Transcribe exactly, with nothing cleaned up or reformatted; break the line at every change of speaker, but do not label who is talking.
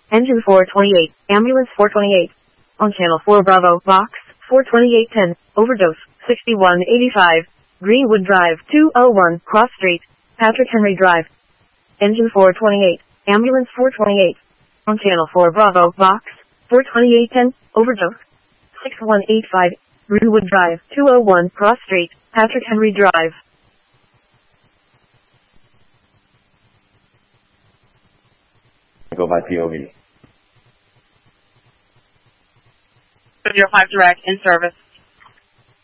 Engine four twenty-eight, ambulance four twenty-eight. On channel four Bravo, box, four twenty-eight ten, overdose, sixty-one eighty-five, Greenwood Drive, two oh one, Cross Street, Patrick Henry Drive. Engine four twenty-eight, ambulance four twenty-eight. On channel four Bravo, box, four twenty-eight ten, overdose, sixty-one eighty-five, Greenwood Drive, two oh one, Cross Street, Patrick Henry Drive.
Go by P O V.
zero five direct in service.